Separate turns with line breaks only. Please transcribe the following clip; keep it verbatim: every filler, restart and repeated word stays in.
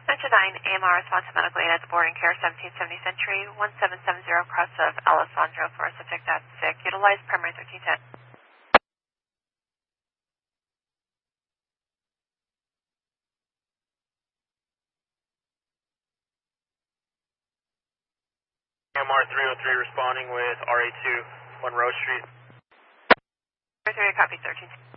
Center nine, A M R response to medical aid at the boarding care, seventeen seventy Century, one seven seven zero cross of Alessandro for a subject that's sick. Utilize primary thirteen ten.
M R three oh three responding with R A two, one Rose Street.
three oh three, copy thirteen ten.